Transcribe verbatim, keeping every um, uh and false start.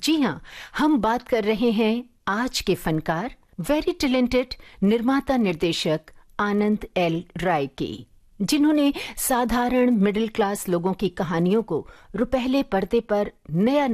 जी हाँ, हम बात कर रहे हैं आज के फनकार, वेरी टैलेंटेड निर्माता निर्देशक आनंद एल राय की, जिन्होंने साधारण मिडिल क्लास लोगों की कहानियों को रुपहले पर्दे पर नया